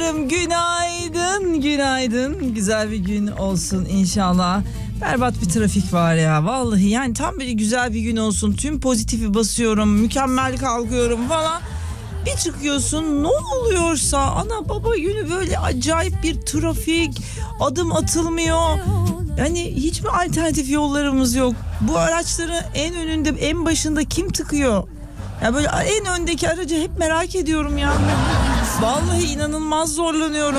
canlarım, günaydın, günaydın. Güzel bir gün olsun inşallah. Berbat bir trafik var ya vallahi, yani tam böyle güzel bir gün olsun. Tüm pozitifi basıyorum, mükemmel kalkıyorum falan. Bir çıkıyorsun, ne oluyorsa ana baba günü böyle acayip bir trafik, adım atılmıyor. Yani hiç mi alternatif yollarımız yok? Bu araçları en önünde, en başında kim tıkıyor? Ya böyle en öndeki aracı hep merak ediyorum ya. Vallahi inanılmaz zorlanıyorum.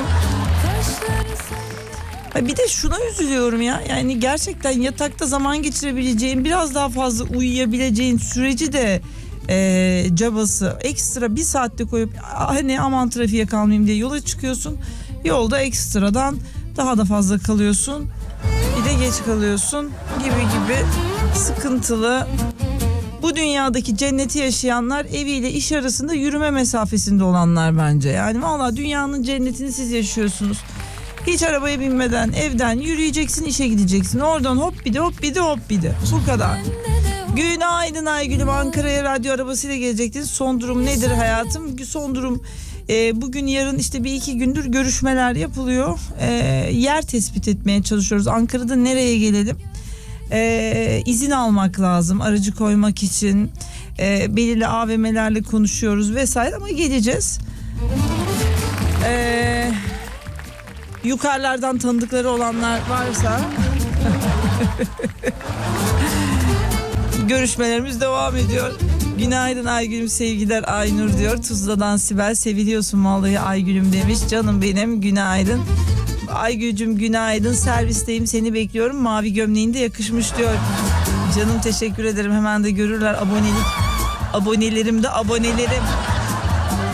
Bir de şuna üzülüyorum ya. Yani gerçekten yatakta zaman geçirebileceğin, biraz daha fazla uyuyabileceğin süreci de cabası ekstra bir saatte koyup hani aman trafiğe kalmayayım diye yola çıkıyorsun. Yolda ekstradan daha da fazla kalıyorsun. Bir de geç kalıyorsun gibi sıkıntılı. Bu dünyadaki cenneti yaşayanlar eviyle iş arasında yürüme mesafesinde olanlar bence. Yani vallahi dünyanın cennetini siz yaşıyorsunuz. Hiç arabaya binmeden evden yürüyeceksin, işe gideceksin. Oradan hop bir de hop bir de hop bir de. Bu kadar. Günaydın Aygül'üm, Ankara'ya radyo arabasıyla gelecektin. Son durum nedir hayatım? Son durum bugün yarın işte bir iki gündür görüşmeler yapılıyor. Yer tespit etmeye çalışıyoruz. Ankara'da nereye gelelim? İzin almak lazım aracı koymak için. Belirli AVM'lerle konuşuyoruz vesaire ama geleceğiz. Yukarılardan tanıdıkları olanlar varsa görüşmelerimiz devam ediyor. Günaydın Aygül'üm, sevgiler Aynur diyor. Tuzla'dan Sibel, seviliyorsun vallahi Aygül'üm demiş. Canım benim, günaydın. Aygül'cüm günaydın, servisteyim, seni bekliyorum. Mavi gömleğin de yakışmış diyor. Canım teşekkür ederim, hemen de görürler abonelerim de abonelerim.